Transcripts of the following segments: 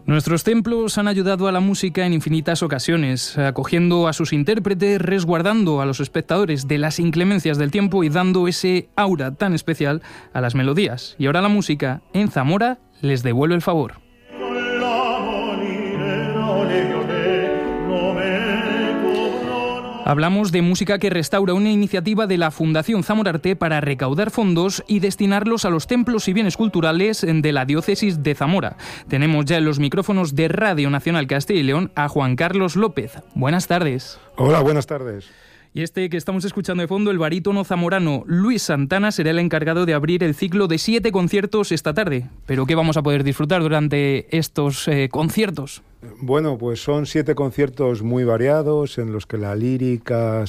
Nuestros templos han ayudado a la música en infinitas ocasiones, acogiendo a sus intérpretes, resguardando a los espectadores de las inclemencias del tiempo y dando ese aura tan especial a las melodías. Y ahora la música en Zamora les devuelve el favor. Hablamos de Música que Restaura, una iniciativa de la Fundación Zamorarte para recaudar fondos y destinarlos a los templos y bienes culturales de la diócesis de Zamora. Tenemos ya en los micrófonos de Radio Nacional Castilla y León a Juan Carlos López. Buenas tardes. Hola, buenas tardes. Y este que estamos escuchando de fondo, el barítono zamorano Luis Santana, será el encargado de abrir el ciclo de 7 conciertos esta tarde. ¿Pero qué vamos a poder disfrutar durante estos conciertos? Bueno, pues son 7 conciertos muy variados en los que la lírica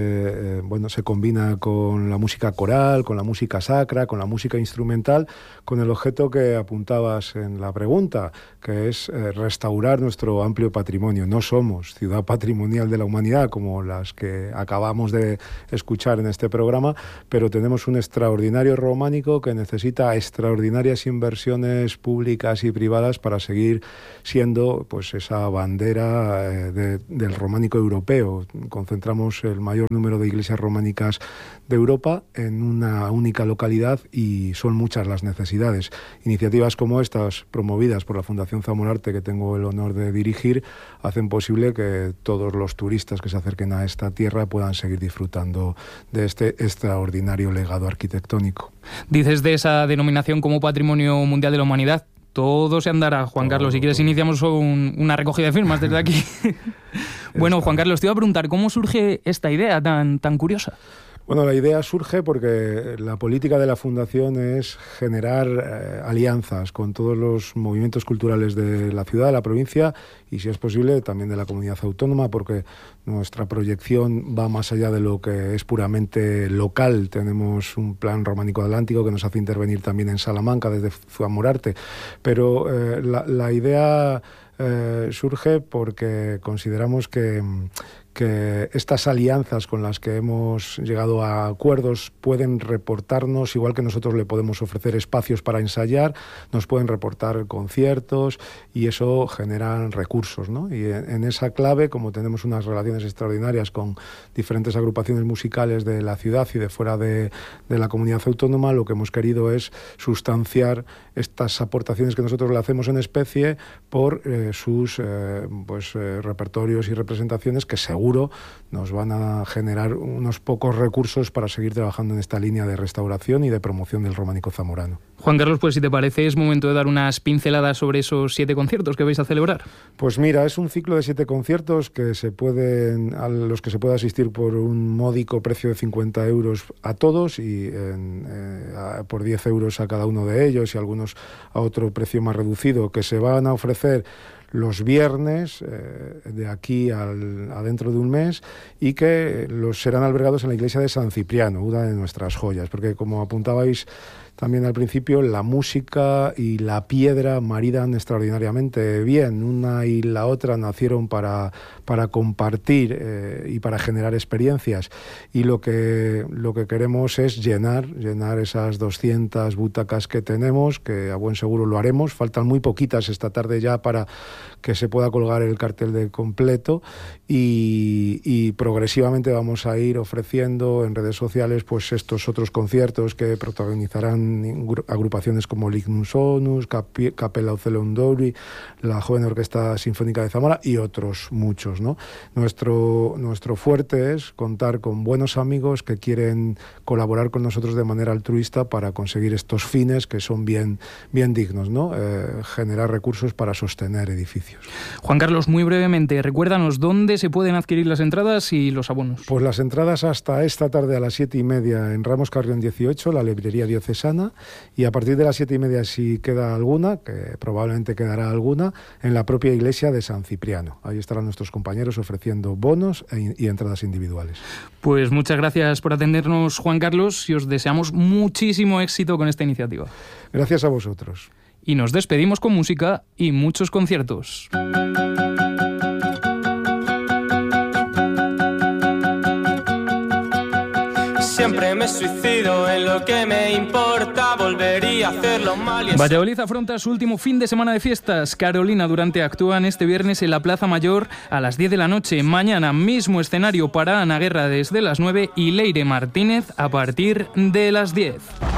se combina con la música coral, con la música sacra, con la música instrumental, con el objeto que apuntabas en la pregunta, que es restaurar nuestro amplio patrimonio. No somos ciudad patrimonial de la humanidad como las que acabamos de escuchar en este programa, pero tenemos un extraordinario románico que necesita extraordinarias inversiones públicas y privadas para seguir siendo pues esa bandera del románico europeo. Concentramos el mayor número de iglesias románicas de Europa en una única localidad y son muchas las necesidades. Iniciativas como estas, promovidas por la Fundación Zamorarte, que tengo el honor de dirigir, hacen posible que todos los turistas que se acerquen a esta tierra puedan seguir disfrutando de este extraordinario legado arquitectónico. Dices de esa denominación como Patrimonio Mundial de la Humanidad. Todo se andará, Juan Carlos. Si quieres, iniciamos una recogida de firmas desde aquí. Bueno, Juan Carlos, te iba a preguntar, ¿cómo surge esta idea tan curiosa? Bueno, la idea surge porque la política de la Fundación es generar alianzas con todos los movimientos culturales de la ciudad, de la provincia y, si es posible, también de la comunidad autónoma, porque nuestra proyección va más allá de lo que es puramente local. Tenemos un plan románico atlántico que nos hace intervenir también en Salamanca desde Zamorarte, pero la idea surge porque consideramos que estas alianzas con las que hemos llegado a acuerdos pueden reportarnos, igual que nosotros le podemos ofrecer espacios para ensayar, nos pueden reportar conciertos y eso genera recursos, ¿no? Y en esa clave, como tenemos unas relaciones extraordinarias con diferentes agrupaciones musicales de la ciudad y de fuera de la comunidad autónoma, lo que hemos querido es sustanciar estas aportaciones que nosotros le hacemos en especie por sus repertorios y representaciones que seguro nos van a generar unos pocos recursos para seguir trabajando en esta línea de restauración y de promoción del románico zamorano. Juan Carlos, pues si te parece, es momento de dar unas pinceladas sobre esos 7 conciertos que vais a celebrar. Pues mira, es un ciclo de 7 conciertos a los que se puede asistir por un módico precio de 50 euros a todos y por 10 euros a cada uno de ellos y algunos a otro precio más reducido, que se van a ofrecer los viernes de aquí a dentro de un mes y que los serán albergados en la iglesia de San Cipriano, una de nuestras joyas, porque como apuntabais también al principio, la música y la piedra maridan extraordinariamente bien. Una y la otra nacieron para compartir y para generar experiencias. Y lo que queremos es llenar esas 200 butacas que tenemos, que a buen seguro lo haremos. Faltan muy poquitas esta tarde ya para que se pueda colgar el cartel de completo y progresivamente vamos a ir ofreciendo en redes sociales pues estos otros conciertos que protagonizarán agrupaciones como Lignus Onus, Capella Ocelondouri, la Joven Orquesta Sinfónica de Zamora y otros muchos, ¿no? Nuestro fuerte es contar con buenos amigos que quieren colaborar con nosotros de manera altruista para conseguir estos fines que son bien dignos, ¿no? Generar recursos para sostener edificios. Juan Carlos, muy brevemente, recuérdanos dónde se pueden adquirir las entradas y los abonos. Pues las entradas hasta esta tarde a las 7:30 en Ramos Carrión 18, la librería diocesana, y a partir de las 7:30, si queda alguna, que probablemente quedará alguna, en la propia iglesia de San Cipriano. Ahí estarán nuestros compañeros ofreciendo bonos y entradas individuales. Pues muchas gracias por atendernos, Juan Carlos, y os deseamos muchísimo éxito con esta iniciativa. Gracias a vosotros. Y nos despedimos con música y muchos conciertos. Siempre me suicido en lo que me importa, volvería a hacerlo mal. Valladolid afronta su último fin de semana de fiestas. Carolina Durante actúan este viernes en la Plaza Mayor a las 10 de la noche. Mañana mismo escenario para Ana Guerra desde las 9 y Leire Martínez a partir de las 10.